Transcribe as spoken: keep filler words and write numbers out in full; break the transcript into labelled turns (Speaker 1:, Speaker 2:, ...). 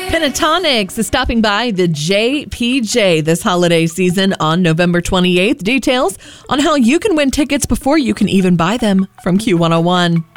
Speaker 1: Pentatonics is stopping by the J P J this holiday season on November twenty-eighth. Details on how you can win tickets before you can even buy them from Q one oh one.